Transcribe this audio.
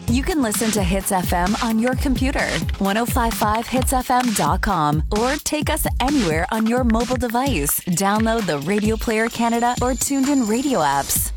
You can listen to Hits FM on your computer, 1055hitsfm.com, or take us anywhere on your mobile device. Download the Radio Player Canada or TuneIn Radio apps.